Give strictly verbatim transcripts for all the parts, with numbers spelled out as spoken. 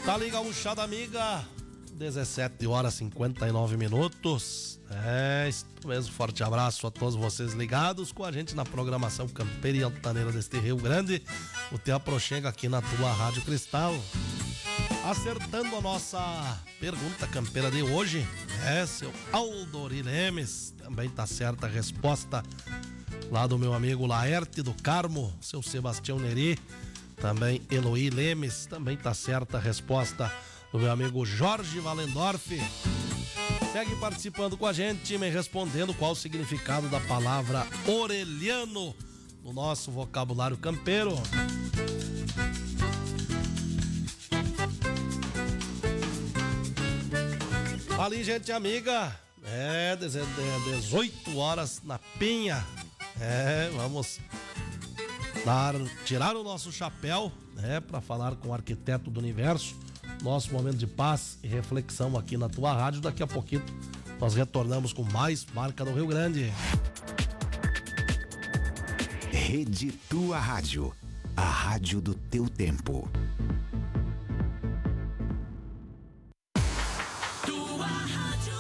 Tá ali, gauchada amiga, dezessete horas e cinquenta e nove minutos. É, isso mesmo, forte abraço a todos vocês ligados com a gente na programação campeira e altaneira deste Rio Grande. O Te Aproxega aqui na tua Rádio Cristal. Acertando a nossa pergunta campeira de hoje, é seu Aldori Lemes. Também tá certa a resposta lá do meu amigo Laerte do Carmo, seu Sebastião Neri. Também Eloy Lemes, também tá certa a resposta do meu amigo Jorge Valendorf. Segue participando com a gente, me respondendo qual o significado da palavra orelhano no nosso vocabulário campeiro. Ali, gente amiga, é dezoito horas na Penha. É, vamos dar, tirar o nosso chapéu, né, para falar com o arquiteto do universo. Nosso momento de paz e reflexão aqui na tua rádio. Daqui a pouquinho nós retornamos com mais Marca do Rio Grande. Rede Tua Rádio, a rádio do teu tempo. Tua Rádio.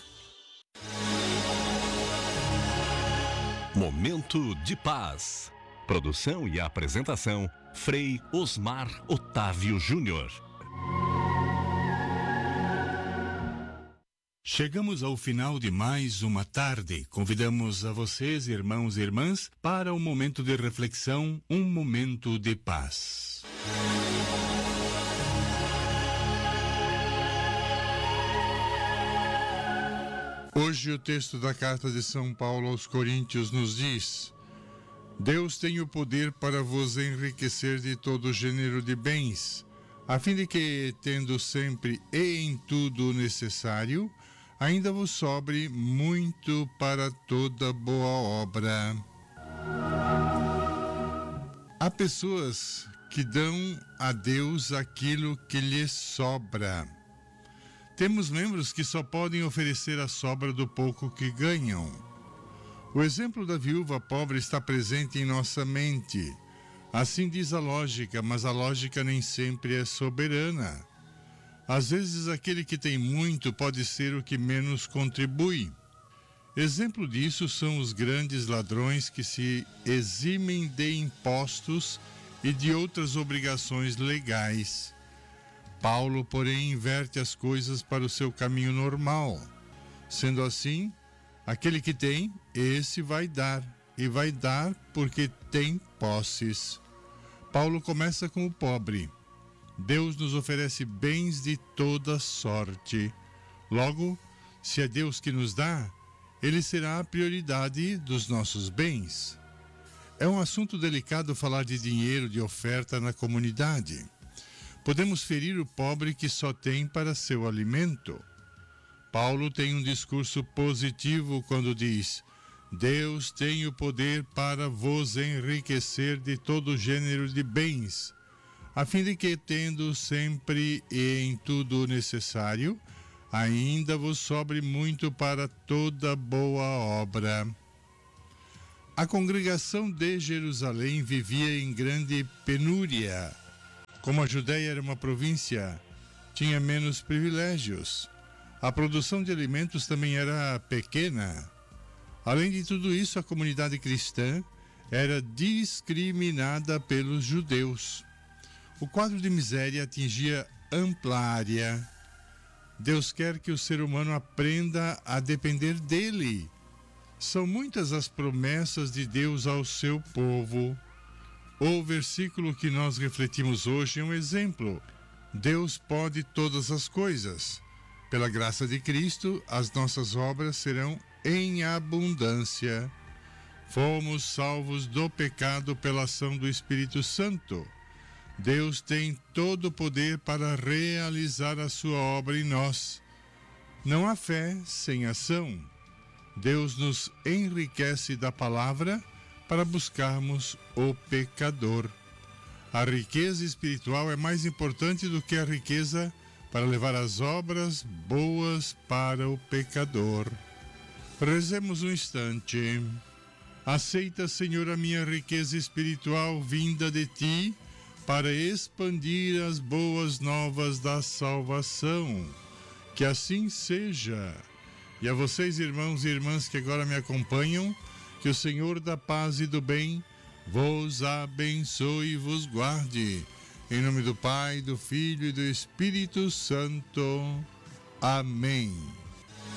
Momento de paz. Produção e apresentação, Frei Osmar Otávio Júnior. Chegamos ao final de mais uma tarde. Convidamos a vocês, irmãos e irmãs, para um momento de reflexão, um momento de paz. Hoje o texto da carta de São Paulo aos Coríntios nos diz: Deus tem o poder para vos enriquecer de todo gênero de bens, a fim de que, tendo sempre e em tudo o necessário, ainda vos sobre muito para toda boa obra. Há pessoas que dão a Deus aquilo que lhes sobra. Temos membros que só podem oferecer a sobra do pouco que ganham. O exemplo da viúva pobre está presente em nossa mente. Assim diz a lógica, mas a lógica nem sempre é soberana. Às vezes aquele que tem muito pode ser o que menos contribui. Exemplo disso são os grandes ladrões que se eximem de impostos e de outras obrigações legais. Paulo, porém, inverte as coisas para o seu caminho normal. Sendo assim, aquele que tem, esse vai dar, e vai dar porque tem posses. Paulo começa com o pobre. Deus nos oferece bens de toda sorte. Logo, se é Deus que nos dá, Ele será a prioridade dos nossos bens. É um assunto delicado falar de dinheiro, de oferta na comunidade. Podemos ferir o pobre que só tem para seu alimento. Paulo tem um discurso positivo quando diz: Deus tem o poder para vos enriquecer de todo gênero de bens, a fim de que, tendo sempre e em tudo o necessário, ainda vos sobre muito para toda boa obra. A congregação de Jerusalém vivia em grande penúria. Como a Judéia era uma província, tinha menos privilégios. A produção de alimentos também era pequena. Além de tudo isso, a comunidade cristã era discriminada pelos judeus. O quadro de miséria atingia ampla área. Deus quer que o ser humano aprenda a depender dele. São muitas as promessas de Deus ao seu povo. O versículo que nós refletimos hoje é um exemplo. Deus pode todas as coisas. Pela graça de Cristo, as nossas obras serão em abundância. Fomos salvos do pecado pela ação do Espírito Santo. Deus tem todo o poder para realizar a sua obra em nós. Não há fé sem ação. Deus nos enriquece da palavra para buscarmos o pecador. A riqueza espiritual é mais importante do que a riqueza para levar as obras boas para o pecador. Rezemos um instante. Aceita, Senhor, a minha riqueza espiritual vinda de Ti, para expandir as boas novas da salvação. Que assim seja. E a vocês, irmãos e irmãs que agora me acompanham, que o Senhor da paz e do bem vos abençoe e vos guarde. Em nome do Pai, do Filho e do Espírito Santo. Amém.